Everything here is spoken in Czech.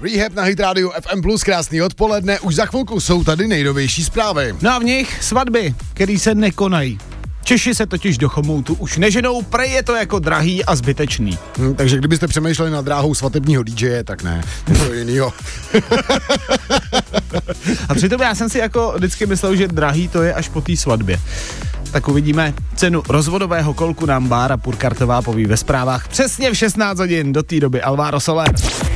Rehab na Hit Radio FM+, krásný odpoledne, už za chvilku jsou tady nejnovější zprávy. No a v nich svatby, které se nekonají. Češi se totiž do Chomoutu už neženou, prej je to jako drahý a zbytečný. Takže kdybyste přemýšleli nad dráhou svatebního DJe, tak ne, to jinýho. A přitom já jsem si jako vždycky myslel, že drahý to je až po té svatbě. Tak uvidíme. Cenu rozvodového kolku nám Bára Purkartová poví ve zprávách přesně v 16 hodin. Do té doby Alvaro Soler.